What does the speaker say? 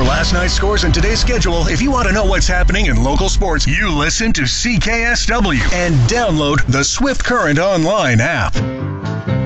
last night's scores and today's schedule, if you want to know what's happening in local sports, you listen to CKSW and download the Swift Current Online app.